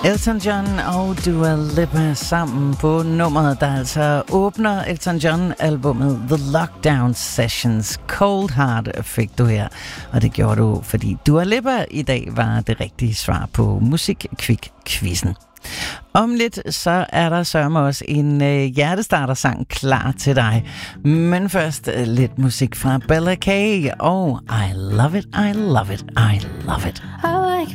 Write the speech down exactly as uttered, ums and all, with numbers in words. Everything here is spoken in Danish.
Elton John og Dua Lipa sammen på nummeret, der altså åbner Elton John-albummet The Lockdown Sessions. Cold Heart fik du her, og det gjorde du, fordi Dua Lipa i dag var det rigtige svar på Musikquick-quizzen. Om lidt så er der sørme også en øh, hjertestarter-sang klar til dig. Men først øh, lidt musik fra Bella K. Og I love it, I love it, I love it.